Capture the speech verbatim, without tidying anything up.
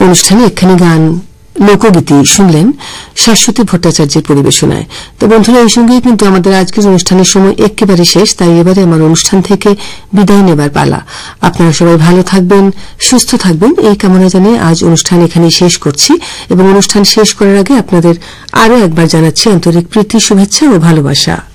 অনুষ্ঠানে একখানি গান লোকগীতি শুনলেন শাশ্বতী ভট্টাচার্যের পরিবেশনায়। তো বন্ধুরা, এই সঙ্গেই কিন্তু আমাদের আজকের অনুষ্ঠানের সময় একেবারে শেষ। তাই এবারে আমার অনুষ্ঠান থেকে বিদায় নেবার পালা। আপনারা সবাই ভালো থাকবেন, সুস্থ থাকবেন এই কামনা জানিয়ে আজ অনুষ্ঠান এখানেই শেষ করছি এবং অনুষ্ঠান শেষ করার আগে আপনাদের আরও একবার জানাচ্ছি আন্তরিক প্রীতি, শুভেচ্ছা ও ভালোবাসা।